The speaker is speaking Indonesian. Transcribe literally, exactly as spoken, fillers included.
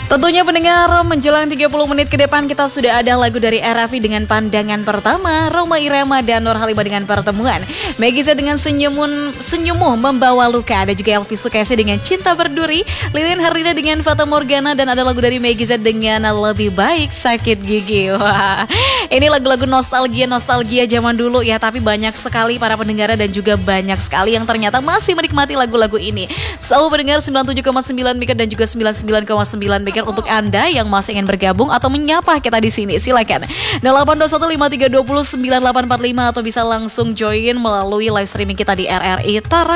Tentunya pendengar, menjelang tiga puluh menit ke depan kita sudah ada lagu dari Raffi dengan Pandangan Pertama, Rhoma Irama dan Nur Halimah dengan Pertemuan, Meggy Z dengan Senyumun Senyummu Membawa Luka, ada juga Elvi Sukaisi dengan Cinta Berduri, Lilian Harlina dengan Fata Morgana, dan ada lagu dari Meggy Z dengan Lebih Baik Sakit Gigi. Wah, ini lagu-lagu nostalgia-nostalgia zaman dulu ya, tapi banyak sekali para pendengar dan juga banyak sekali yang ternyata masih menikmati lagu-lagu ini. Selalu mendengar sembilan puluh tujuh koma sembilan MHz dan juga sembilan puluh sembilan koma sembilan MHz untuk Anda yang masih ingin bergabung atau menyapa kita di sini. Silakan delapan dua satu lima tiga dua nol sembilan delapan empat lima atau bisa langsung join melalui live streaming kita di R R I Tara